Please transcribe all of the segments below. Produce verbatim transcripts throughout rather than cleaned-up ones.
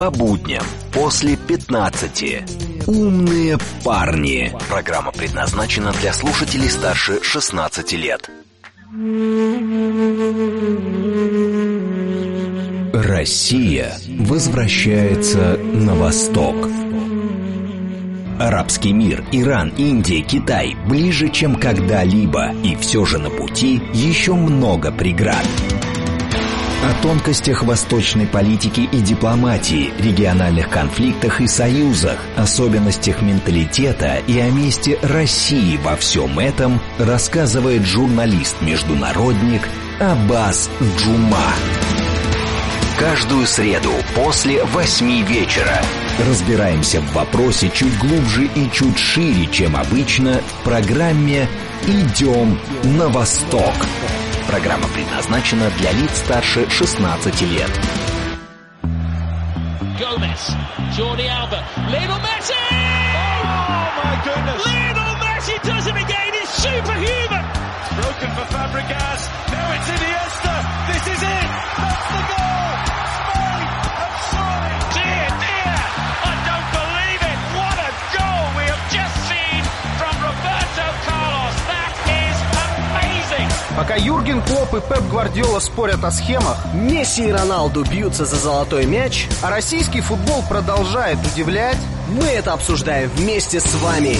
По будням после пятнадцати. Умные парни. Программа предназначена для слушателей старше шестнадцати лет. Россия возвращается на восток. Арабский мир, Иран, Индия, Китай ближе, чем когда-либо, и все же на пути еще много преград. О тонкостях восточной политики и дипломатии, региональных конфликтах и союзах, особенностях менталитета и о месте России во всем этом рассказывает журналист-международник Аббас Джума. Каждую среду после восьми вечера разбираемся в вопросе чуть глубже и чуть шире, чем обычно, в программе «Идем на восток». Программа предназначена для лиц старше шестнадцати лет. Gomez, Jordi Alba, Lionel Messi! Oh my goodness! Lionel Messi does it again. He's superhuman. Broken for Fabregas. Now it's Iniesta. This is it. That's the goal. Spain have scored. Dear, dear, I don't believe it. What a goal we have just seen from Roberto Carlos. That is amazing. Пока Юрген Клопп и Пеп Гвардиола спорят о схемах, Месси и Роналду бьются за золотой мяч, а российский футбол продолжает удивлять, мы это обсуждаем вместе с вами.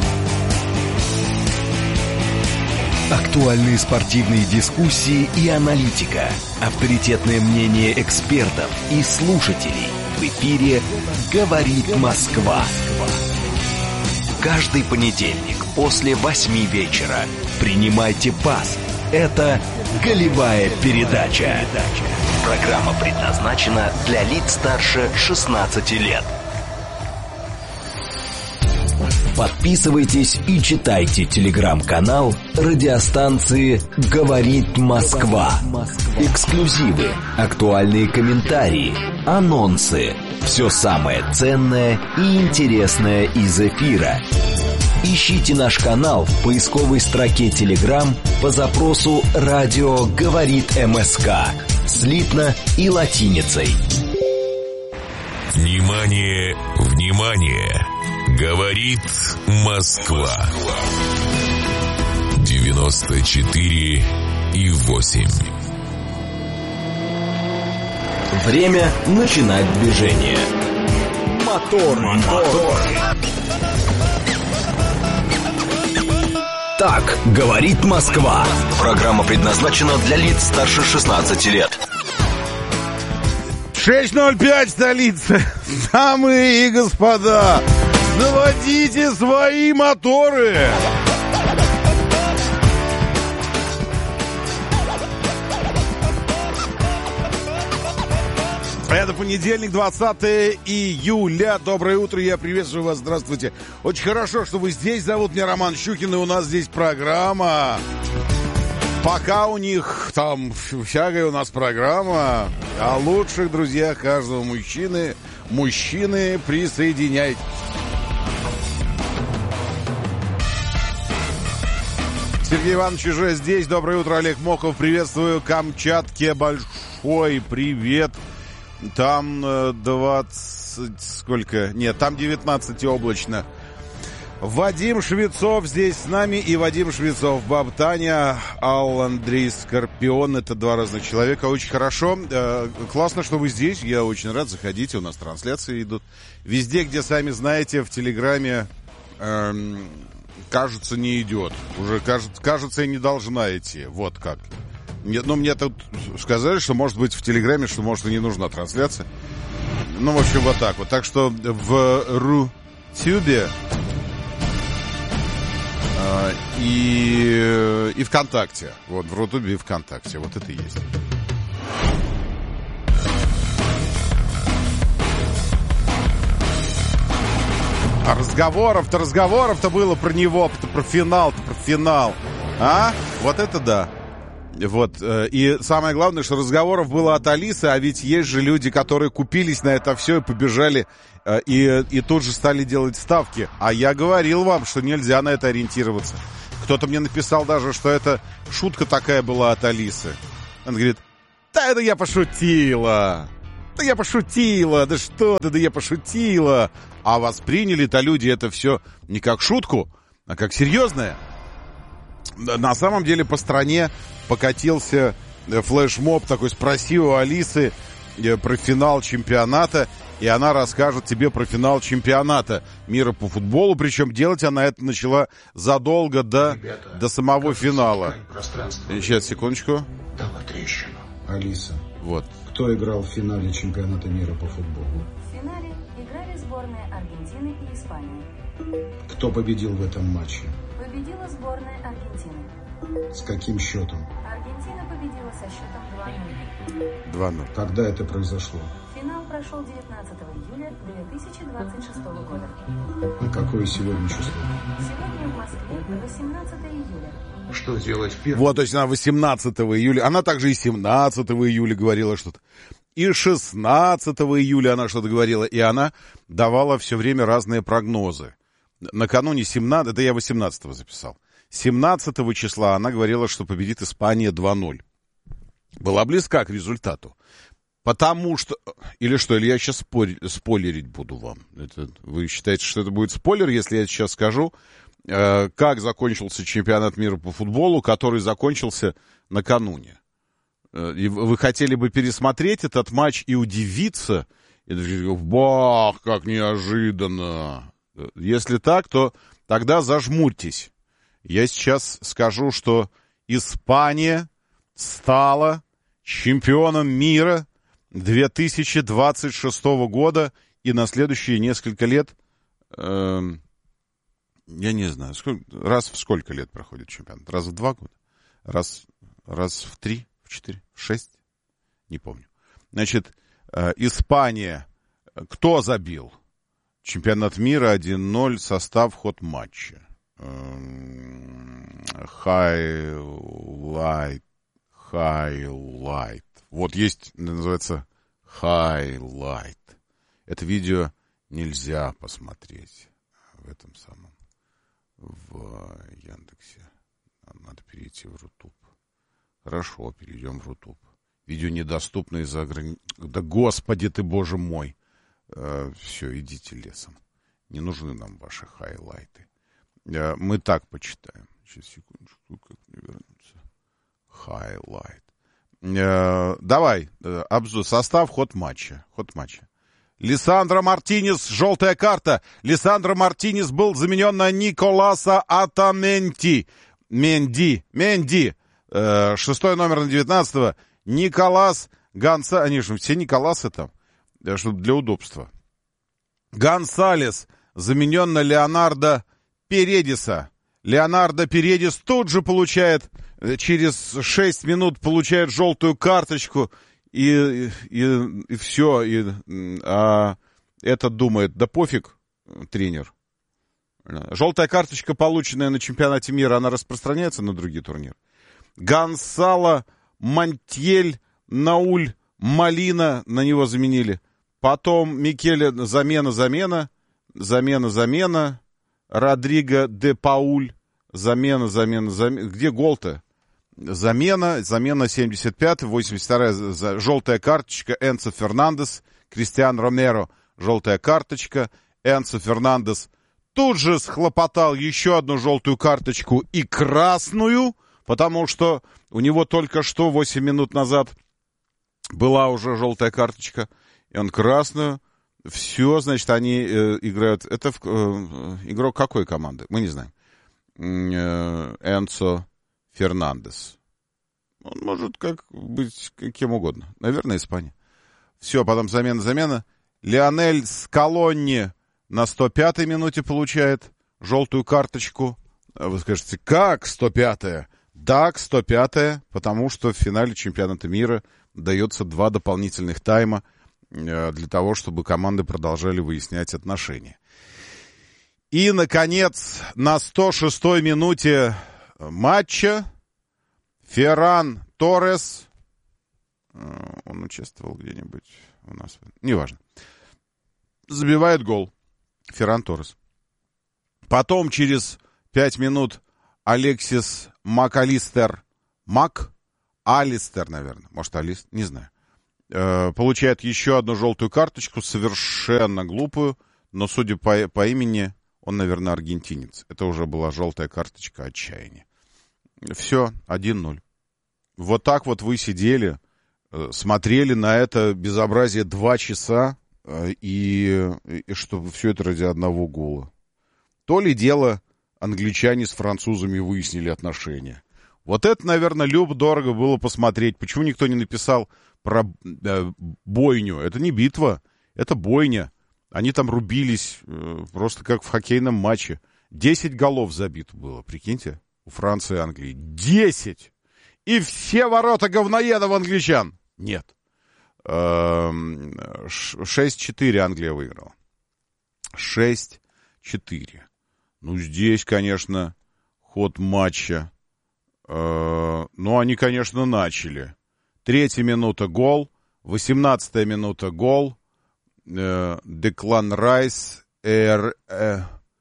Актуальные спортивные дискуссии и аналитика. Авторитетное мнение экспертов и слушателей. В эфире «Говорит Москва». Каждый понедельник после восьми вечера принимайте пас. Это «Голевая передача». Программа предназначена для лиц старше шестнадцати лет. Подписывайтесь и читайте телеграм-канал радиостанции «Говорит Москва». Эксклюзивы, актуальные комментарии, анонсы. Все самое ценное и интересное из эфира. Ищите наш канал в поисковой строке Telegram по запросу «Радио говорит МСК» слитно и латиницей. Внимание, внимание! Говорит Москва. девяносто четыре и восемь. Время начинать движение. Мотор, мотор. Так говорит Москва. Программа предназначена для лиц старше шестнадцати лет. шесть ноль пять столица. Дамы и господа, заводите свои моторы. Это понедельник, двадцатое июля. Доброе утро, я приветствую вас, здравствуйте. Очень хорошо, что вы здесь. Зовут меня Роман Щукин, и у нас здесь программа. Пока у них там всякая у нас программа о лучших друзьях каждого мужчины. Мужчины, присоединяйтесь. Сергей Иванович уже здесь. Доброе утро, Олег Мохов. Приветствую. Камчатке большой привет. Там двадцать... Сколько? Нет, там девятнадцать облачно. Вадим Швецов здесь с нами. И Вадим Швецов, баба Таня, Алл Андрей Скорпион. Это два разных человека. Очень хорошо. Классно, что вы здесь. Я очень рад. Заходите. У нас трансляции идут. Везде, где, сами знаете, в Телеграме, эм, кажется, не идет. Уже, кажется, кажется, и не должна идти. Вот как. Нет, ну, мне тут сказали, что, может быть, в Телеграме, что, может, и не нужна трансляция. Ну, в общем, вот так вот. Так что в Рутюбе э, и, и ВКонтакте. Вот, в Рутюбе и ВКонтакте. Вот это и есть. А разговоров-то, разговоров-то было про него, про финал-то, про финал. А? Вот это да. Вот, и самое главное, что разговоров было от Алисы, а ведь есть же люди, которые купились на это все и побежали, и, и тут же стали делать ставки. А я говорил вам, что нельзя на это ориентироваться. Кто-то мне написал даже, что это шутка такая была от Алисы. Она говорит, да это я пошутила. Да я пошутила, да что ты, да я пошутила. А восприняли-то люди это все не как шутку, а как серьезное. На самом деле по стране покатился флешмоб такой, спроси у Алисы про финал чемпионата, и она расскажет тебе про финал чемпионата мира по футболу, причем делать она это начала задолго до, Ребята, до самого финала. Сейчас, секундочку. Дала трещину. Алиса, вот. Кто играл в финале чемпионата мира по футболу? В финале играли сборные Аргентины и Испании. Кто победил в этом матче? Победила сборная Аргентины. С каким счетом? Аргентина победила со счетом два ноль. два ноль. Когда это произошло? Финал прошел девятнадцатого июля две тысячи двадцать шестого года. А какое сегодня число? Сегодня в Москве восемнадцатого июля. Что делать первым? Вот, то есть она восемнадцатого июля, она также и семнадцатого июля говорила что-то, и шестнадцатого июля она что-то говорила, и она давала все время разные прогнозы. Накануне семнадцатого, это я восемнадцатого записал, семнадцатого числа она говорила, что победит Испания два ноль. Была близка к результату. Потому что... Или что, или я сейчас спорь, спойлерить буду вам. Это, вы считаете, что это будет спойлер, если я сейчас скажу, э, как закончился чемпионат мира по футболу, который закончился накануне? Э, и вы хотели бы пересмотреть этот матч и удивиться? И бах, как неожиданно. Если так, то тогда зажмурьтесь. Я сейчас скажу, что Испания стала чемпионом мира две тысячи двадцать шестого года, и на следующие несколько лет, э, я не знаю, сколько, раз в сколько лет проходит чемпионат? Раз в два года? Раз, раз в три, в четыре, в шесть? Не помню. Значит, э, Испания, кто забил? Чемпионат мира один ноль, состав, ход матча. Хайлайт, хайлайт. Вот есть, называется highlight. Это видео нельзя посмотреть в этом самом, в Яндексе. Надо перейти в Рутуб. Хорошо, перейдем в Рутуб. Видео недоступно из-за ограничений. Да господи ты, боже мой. Э, все, идите лесом. Не нужны нам ваши хайлайты. Э, мы так почитаем. Сейчас, секундочку, как мне вернуться. Highlight. Э, давай, э, обзор, состав, ход матча. Ход матча. Лисандро Мартинес, желтая карта. Лисандро Мартинес был заменен на Николаса Атаменти. Менди, Менди. Э, шестой номер на девятнадцатого. Николас Гонсалес. Они же все Николасы там, чтобы для удобства. Гонсалес заменен на Леонардо Передиса. Леонардо Передис тут же получает, через шесть минут получает желтую карточку, и, и, и все. И, а этот думает, да пофиг, тренер. Желтая карточка, полученная на чемпионате мира, она распространяется на другие турниры. Гонсало Монтьель, Науль, Малина, на него заменили. Потом Микеле, замена, замена, замена, замена. Родриго де Пауль, замена, замена, замена. Где гол-то? Замена, замена семьдесят пятый, восемьдесят вторая, желтая карточка, Энцо Фернандес, Кристиан Ромеро, желтая карточка, Энцо Фернандес тут же схлопотал еще одну желтую карточку и красную, потому что у него только что восемь минут назад была уже желтая карточка, и он красную. Все, значит, они э, играют. Это э, игрок какой команды? Мы не знаем. Э, Энцо Фернандес. Он может как быть кем угодно. Наверное, Испания. Все, потом замена-замена. Лионель Скалонни на сто пятой минуте получает желтую карточку. Вы скажете, как сто пятая? Да, сто пятая, потому что в финале чемпионата мира дается два дополнительных тайма для того, чтобы команды продолжали выяснять отношения. И, наконец, на сто шестой минуте матча Ферран Торрес, он участвовал где-нибудь у нас, неважно, забивает гол. Ферран Торрес. Потом через пять минут Алексис МакАлистер, Мак Алистер, наверное, может, Алистер, не знаю. э, получает еще одну желтую карточку, совершенно глупую, но, судя по, по имени, он, наверное, аргентинец. Это уже была желтая карточка отчаяния. Все, один ноль. Вот так вот вы сидели, э, смотрели на это безобразие два часа, э, и, и чтобы все это ради одного гола. То ли дело англичане с французами выяснили отношения. Вот это, наверное, любо-дорого было посмотреть. Почему никто не написал про э, бойню? Это не битва, это бойня. Они там рубились э, просто как в хоккейном матче. Десять голов забито было, прикиньте, у Франции и Англии. Десять! И все ворота говноедов англичан. Нет. шесть четыре Англия выиграла. шесть четыре. Ну, здесь, конечно, ход матча. Ну, они, конечно, начали. Третья минута — гол. Восемнадцатая минута — гол. Деклан Райс, Эр, э,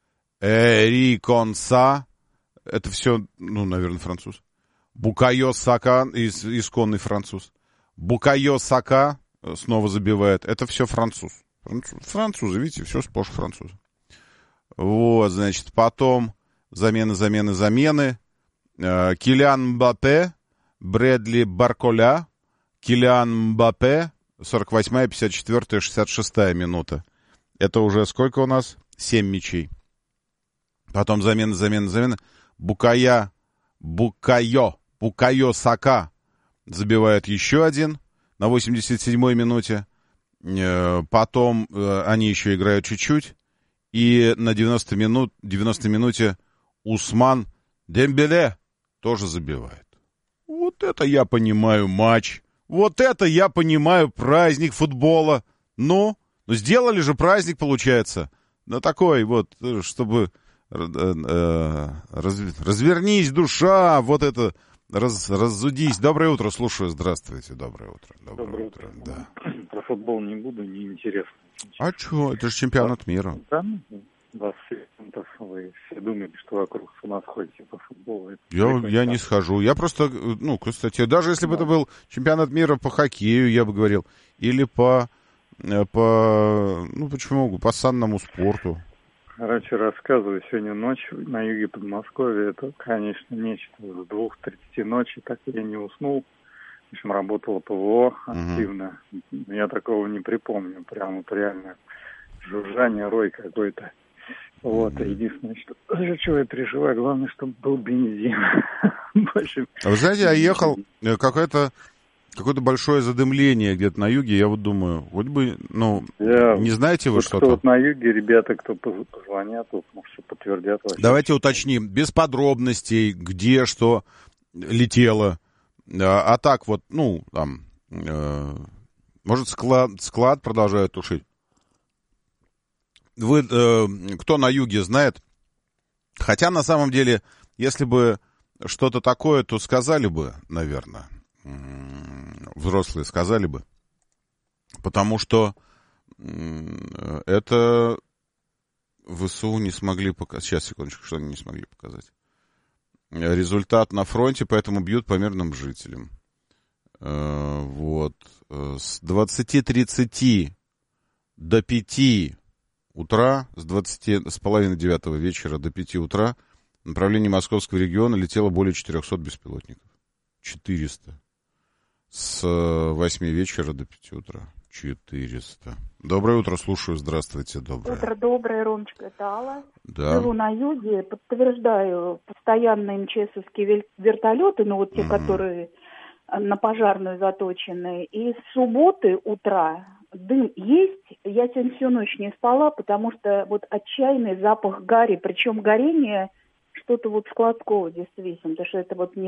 Эри Конса. Это все, ну, наверное, француз. Букайо Сака, из, исконный француз. Букайо Сака снова забивает. Это все француз. Француз. Французы, видите, все сплошь французы. Вот, значит, потом замены, замены, замены. Килиан Мбаппе, Брэдли Барколя, Килиан Мбаппе, сорок восьмая, пятьдесят четвёртая, шестьдесят шестая минута. Это уже сколько у нас? семь мячей. Потом замена, замена, замена. Букая, Букайо, Букайо Сака забивает еще один на восемьдесят седьмой минуте. Потом они еще играют чуть-чуть. И на девяностой минут, девяностой минуте Усман Дембеле тоже забивает. Вот это я понимаю матч. Вот это я понимаю праздник футбола. Ну, ну сделали же праздник, получается. Ну, такой вот, чтобы раз, развернись, душа, вот это, раз, раззудись. Доброе утро, слушаю. Здравствуйте, доброе утро. Доброе, доброе утро. утро. Да. Про футбол не буду, неинтересно. А что, это же чемпионат мира. Да, двадцать процентов вы все думали, что вокруг с ума сходите по футболу. Я, я не схожу. Я просто, ну, кстати, даже если бы да. это был чемпионат мира по хоккею, я бы говорил, или по, по ну, почему, по санному спорту. Короче, рассказываю, сегодня ночью на юге Подмосковья, это, конечно, нечто с двух тридцати ночи, так я не уснул. В общем, работало ПВО активно. Угу. Я такого не припомню. Прям вот реально жужжание, рой какой-то. Вот, а единственное, что, за что я переживаю, главное, чтобы был бензин. Больше... А вы знаете, я ехал, какое-то, какое-то большое задымление где-то на юге, я вот думаю, вот бы, ну, я... не знаете вы вот что-то? Вот на юге, ребята, кто позвонят, вот, может, подтвердят. Вообще. Давайте уточним, без подробностей, где что летело. А, а так вот, ну, там, э, может, склад, склад продолжают тушить. Вы, э, кто на юге знает, хотя на самом деле, если бы что-то такое, то сказали бы, наверное, э, взрослые сказали бы, потому что э, это ВСУ не смогли показать, сейчас, секундочку, что они не смогли показать. Результат на фронте, поэтому бьют по мирным жителям. Э, вот. С двадцати тридцати до пяти утра, с двадцати с половины девятого вечера до пяти утра в направлении Московского региона летело более четырехсот беспилотников. четыреста. С восьми вечера до пяти утра. четыреста. Доброе утро, слушаю. Здравствуйте, доброе. Утро доброе, Ромочка, это Алла. Да. Живу на юге, подтверждаю, постоянные МЧСовские вертолеты, ну вот те, угу. которые на пожарную заточены. И с субботы утра дым есть. Я сегодня всю ночь не спала, потому что вот отчаянный запах гари, причем горение что-то вот складского действительно, потому что это вот не